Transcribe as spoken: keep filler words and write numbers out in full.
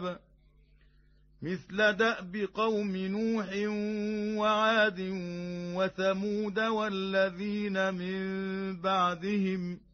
عذاب مثل دأب قوم نوح وعاد وثمود والذين من بعدهم